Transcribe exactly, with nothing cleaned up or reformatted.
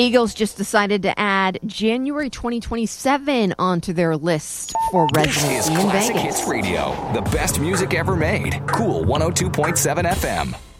Eagles just decided to add January twenty twenty-seven onto their list for residency This is in Classic Vegas. Hits Radio, the best music ever made. Cool one oh two point seven F M.